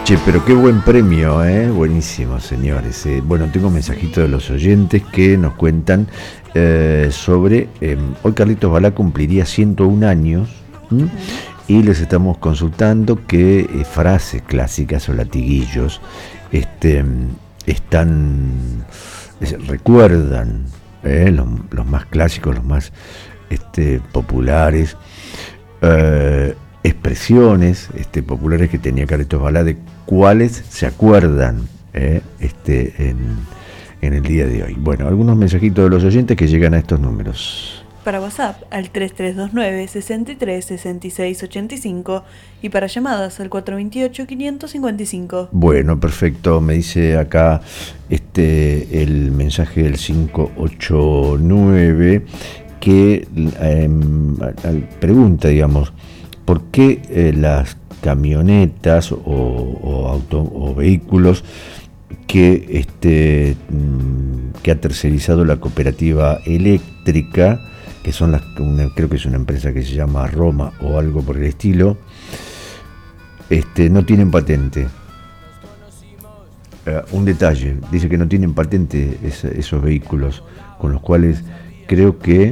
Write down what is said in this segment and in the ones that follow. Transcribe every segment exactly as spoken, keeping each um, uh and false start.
Che, pero qué buen premio, ¿eh? Buenísimo, señores. Eh, bueno, tengo un mensajito de los oyentes que nos cuentan eh, sobre... Eh, hoy Carlitos Balá cumpliría ciento un años, ¿m? Y les estamos consultando qué eh, frases clásicas o latiguillos este, están... eh, recuerdan, ¿eh? los, los más clásicos, los más este, populares, eh, expresiones este, populares que tenía Carlitos Balá, de cuáles se acuerdan eh, este, en, en el día de hoy. Bueno, algunos mensajitos de los oyentes que llegan a estos números. Para WhatsApp al tres tres dos nueve, seis tres, seis seis ocho cinco y para llamadas al cuatro dos ocho, cinco cinco cinco. Bueno, perfecto. Me dice acá este el mensaje del cinco ocho nueve que eh, pregunta, digamos, ¿por qué eh, las camionetas o, o, auto, o vehículos que, este, que ha tercerizado la cooperativa eléctrica, que son las, una, creo que es una empresa que se llama Roma o algo por el estilo, este, no tienen patente? Uh, un detalle, dice que no tienen patente es, esos vehículos, con los cuales creo que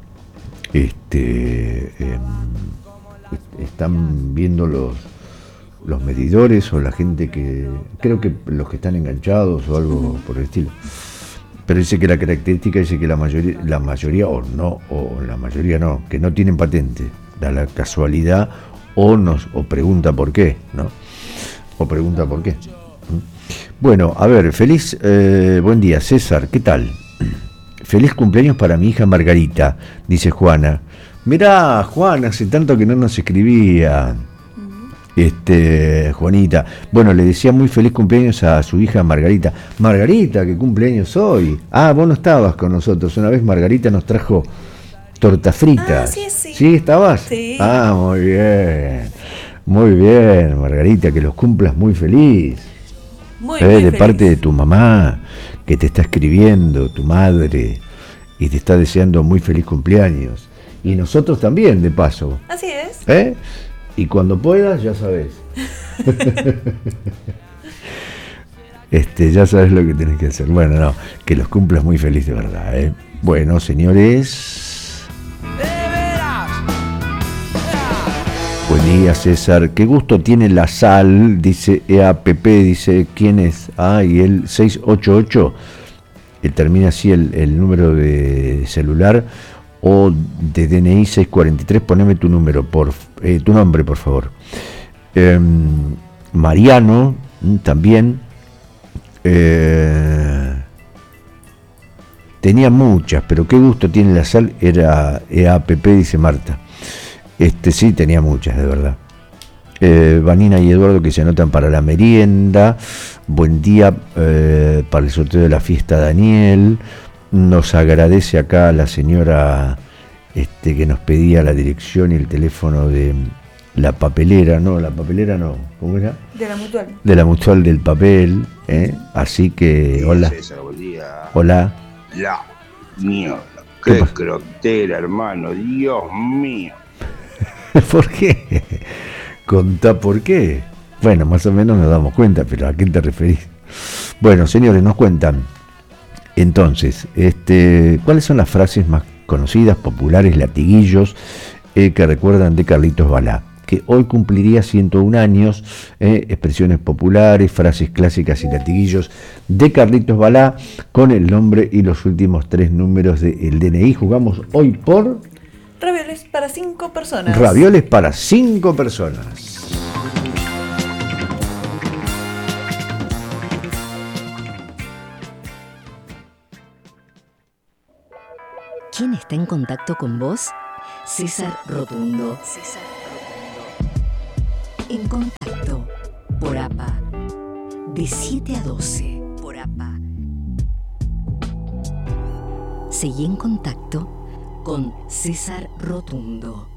este, eh, están viendo los, los medidores o la gente que, creo que los que están enganchados o algo por el estilo. Pero dice que la característica dice que la mayoría, la mayoría o no, o la mayoría no, que no tienen patente, da la casualidad, o nos, o pregunta por qué, ¿no? O pregunta por qué. Bueno, a ver, feliz, eh, buen día, César, ¿qué tal? Feliz cumpleaños para mi hija Margarita, dice Juana. Mirá, Juana, hace tanto que no nos escribía. Este, Juanita, bueno, le decía muy feliz cumpleaños a su hija Margarita. Margarita, ¿qué cumpleaños hoy? Ah, vos no estabas con nosotros. Una vez Margarita nos trajo tortas fritas. Ah, sí, sí. ¿Sí estabas? Sí. Ah, muy bien. Muy bien, Margarita, que los cumplas muy feliz. Muy, eh, muy de feliz. parte de tu mamá, que te está escribiendo, tu madre, y te está deseando muy feliz cumpleaños. Y nosotros también, de paso. Así es. ¿Eh? Y cuando puedas, ya sabes. este, ya sabes lo que tienes que hacer. Bueno, no, que los cumplas muy feliz de verdad, ¿eh? Bueno, señores. Buen día, César. Qué gusto tiene la sal, dice E A P P, dice, ¿quién es? Ah, y el seis ocho ocho, que termina así el, el número de celular. O de D N I seis cuarenta y tres, poneme tu número, por eh, tu nombre, por favor. Eh, Mariano, también. Eh, tenía muchas, pero qué gusto tiene la sal, era E A P P, dice Marta. Este sí, tenía muchas, de verdad. Eh, Vanina y Eduardo que se anotan para la merienda. Buen día eh, para el sorteo de la fiesta, Daniel. Nos agradece acá la señora este, que nos pedía la dirección y el teléfono de la papelera, no, la papelera no, ¿cómo era? De la Mutual. De la Mutual del Papel, ¿eh? Así que, hola. César, buen día. Hola. La mierda, ¿Qué qué pasa? crotera, hermano, Dios mío. ¿Por qué? Contá por qué. Bueno, más o menos nos damos cuenta, pero ¿a qué te referís? Bueno, señores, nos cuentan. Entonces, este, ¿cuáles son las frases más conocidas, populares, latiguillos eh, que recuerdan de Carlitos Balá? Que hoy cumpliría ciento un años, eh, expresiones populares, frases clásicas y latiguillos de Carlitos Balá con el nombre y los últimos tres números del D N I. Jugamos hoy por... Ravioles para cinco personas. Ravioles para cinco personas. ¿Quién está en contacto con vos? César Rotundo. César Rotundo. En contacto por A P A. De siete a doce por A P A. Seguí en contacto con César Rotundo.